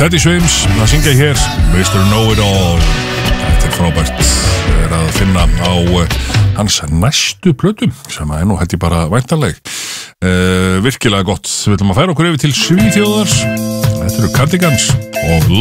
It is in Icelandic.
Teddy Swims að syngja hér Mr. Know-It-All. Þetta frábært að finna á hans næstu plötum sem nú held ég bara væntanleg. Virkilega gott. Við ætlum að færa okkur yfir til Svíþjóðar. Þetta eru Cardigans og